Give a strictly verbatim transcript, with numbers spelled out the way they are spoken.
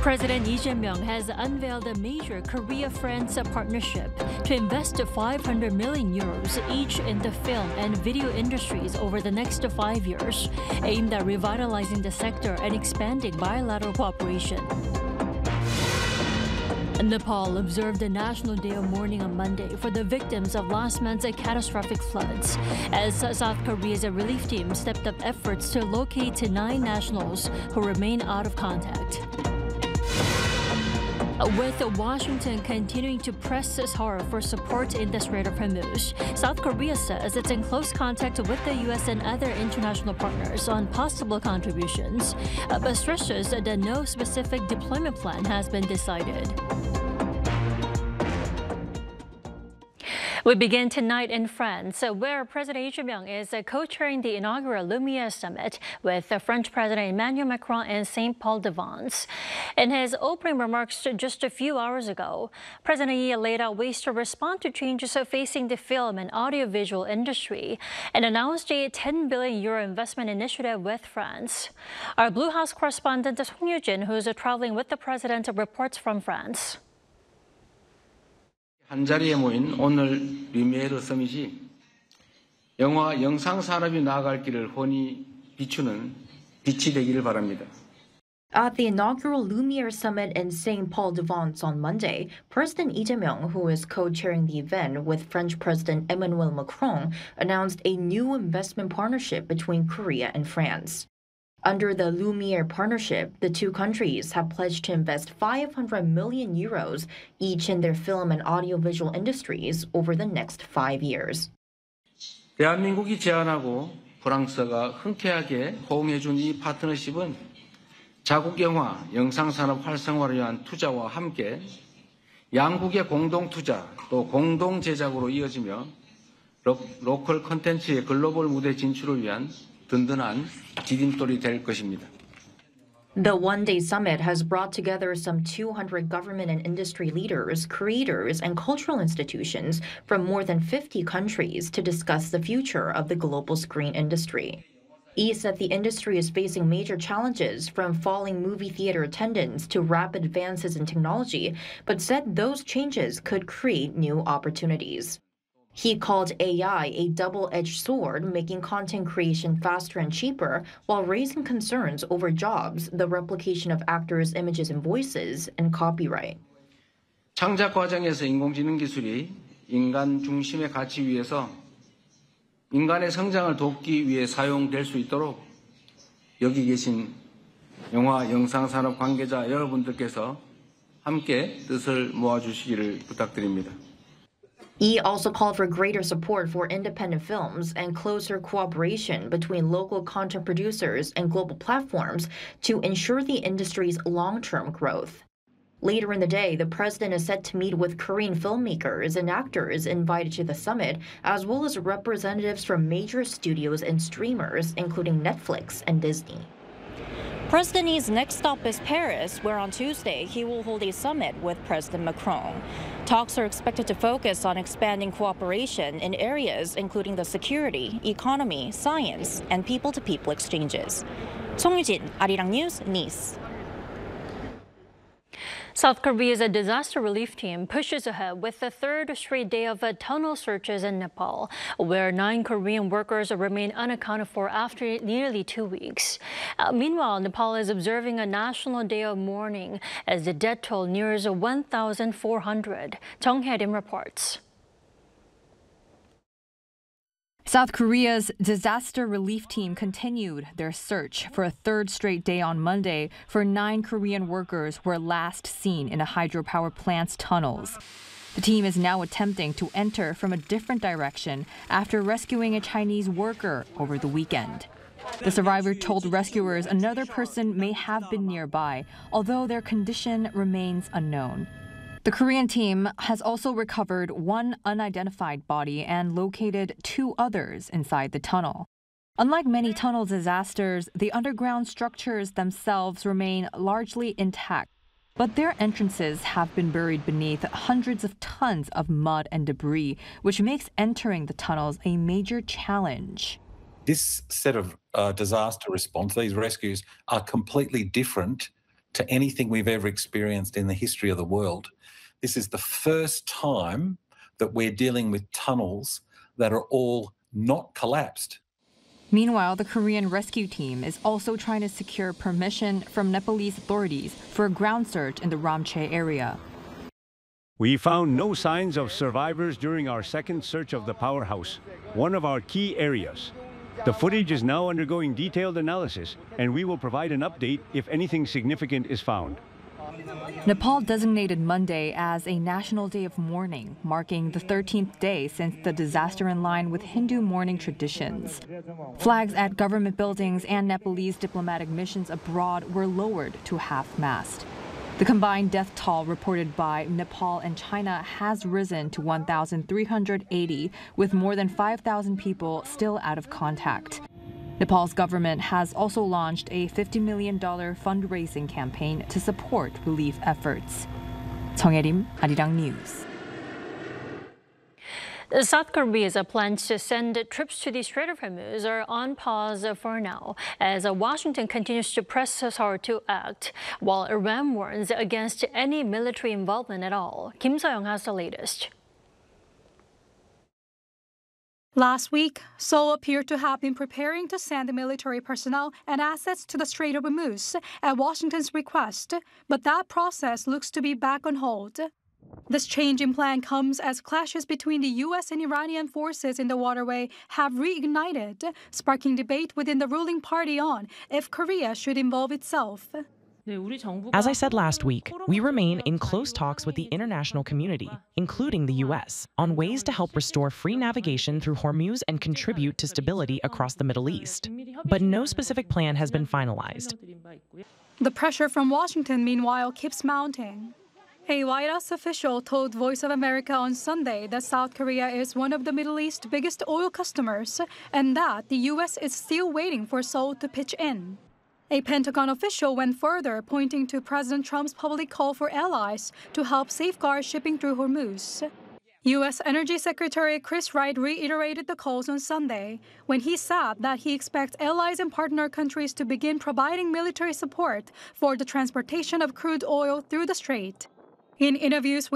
President Lee Jae-myung has unveiled a major Korea-France partnership to invest five hundred million euros each in the film and video industries over the next five years, aimed at revitalizing the sector and expanding bilateral cooperation. Nepal observed a National Day of Mourning on Monday for the victims of last month's catastrophic floods, as South Korea's relief team stepped up efforts to locate nine nationals who remain out of contact. With Washington continuing to press hard for support in the Strait of Hormuz, South Korea says it's in close contact with the U S and other international partners on possible contributions, but stresses that no specific deployment plan has been decided. We begin tonight in France, where President Lee Jae-myung is co-chairing the inaugural Lumiere Summit with French President Emmanuel Macron and Saint Paul-de-Vence. In his opening remarks just a few hours ago, President Lee laid out ways to respond to changes facing the film and audiovisual industry and announced a ten billion euro investment initiative with France. Our Blue House correspondent Song Yu-jin, who's traveling with the president, reports from France. 한자리에 모인 오늘 루미에르 서밋이 영화 영상 산업이 나아갈 길을 훤히 비추는 빛이 되기를 바랍니다. At the inaugural Lumiere Summit in Saint Paul-de-Vence on Monday, President Lee Jae-myung, who is co-chairing the event with French President Emmanuel Macron, announced a new investment partnership between Korea and France. Under the Lumiere partnership, the two countries have pledged to invest five hundred million euros each in their film and audiovisual industries over the next five years. 대한민국이 제안하고 프랑스가 흔쾌하게 호응해준 이 파트너십은 자국 영화, 영상 산업 활성화를 위한 투자와 함께 양국의 공동 투자 또 공동 제작으로 이어지며 로, 로컬 콘텐츠의 글로벌 무대 진출을 위한 든든한 디딤돌이 될 것입니다. The one-day summit has brought together some two hundred government and industry leaders, creators, and cultural institutions from more than fifty countries to discuss the future of the global screen industry. Yi said the industry is facing major challenges, from falling movie theater attendance to rapid advances in technology, but said those changes could create new opportunities. He called A I a double-edged sword, making content creation faster and cheaper, while raising concerns over jobs, the replication of actors' images and voices, and copyright. 창작 과정에서 인공지능 기술이 인간 중심의 가치 위에서 인간의 성장을 돕기 위해 사용될 수 있도록 여기 계신 영화, 영상 산업 관계자 여러분들께서 함께 뜻을 모아주시기를 부탁드립니다. Yi also called for greater support for independent films and closer cooperation between local content producers and global platforms to ensure the industry's long-term growth. Later in the day, the president is set to meet with Korean filmmakers and actors invited to the summit, as well as representatives from major studios and streamers, including Netflix and Disney. President Lee's next stop is Paris, where on Tuesday he will hold a summit with President Macron. Talks are expected to focus on expanding cooperation in areas including the security, economy, science, and people-to-people exchanges. Song Yu-jin, Arirang News, Nice. South Korea's disaster relief team pushes ahead with the third straight day of tunnel searches in Nepal, where nine Korean workers remain unaccounted for after nearly two weeks. Uh, meanwhile, Nepal is observing a national day of mourning as the death toll nears one thousand four hundred. Jung Hae-rim reports. South Korea's disaster relief team continued their search for a third straight day on Monday for nine Korean workers who were last seen in a hydropower plant's tunnels. The team is now attempting to enter from a different direction after rescuing a Chinese worker over the weekend. The survivor told rescuers another person may have been nearby, although their condition remains unknown. The Korean team has also recovered one unidentified body and located two others inside the tunnel. Unlike many tunnel disasters, the underground structures themselves remain largely intact, but their entrances have been buried beneath hundreds of tons of mud and debris, which makes entering the tunnels a major challenge. This set of uh, disaster response, these rescues, are completely different to anything we've ever experienced in the history of the world. This is the first time that we're dealing with tunnels that are all not collapsed. Meanwhile, the Korean rescue team is also trying to secure permission from Nepalese authorities for a ground search in the Ramche area. We found no signs of survivors during our second search of the powerhouse, one of our key areas. The footage is now undergoing detailed analysis, and we will provide an update if anything significant is found. Nepal designated Monday as a national day of mourning, marking the thirteenth day since the disaster in line with Hindu mourning traditions. Flags at government buildings and Nepalese diplomatic missions abroad were lowered to half-mast. The combined death toll reported by Nepal and China has risen to one thousand three hundred eighty, with more than five thousand people still out of contact. Nepal's government has also launched a fifty million dollars fundraising campaign to support relief efforts. 정혜림, 아리랑 News. South Korea's plans to send troops to the Strait of Hormuz are on pause for now, as Washington continues to press Seoul to act, while Iran warns against any military involvement at all. Kim So-young has the latest. Last week, Seoul appeared to have been preparing to send military personnel and assets to the Strait of Hormuz at Washington's request, but that process looks to be back on hold. This change in plan comes as clashes between the U S and Iranian forces in the waterway have reignited, sparking debate within the ruling party on if Korea should involve itself. As I said last week, we remain in close talks with the international community, including the U S, on ways to help restore free navigation through Hormuz and contribute to stability across the Middle East. But no specific plan has been finalized. The pressure from Washington, meanwhile, keeps mounting. A White House official told Voice of America on Sunday that South Korea is one of the Middle East's biggest oil customers and that the U S is still waiting for Seoul to pitch in. A Pentagon official went further, pointing to President Trump's public call for allies to help safeguard shipping through Hormuz. U S Energy Secretary Chris Wright reiterated the calls on Sunday when he said that he expects allies and partner countries to begin providing military support for the transportation of crude oil through the strait. In interviews with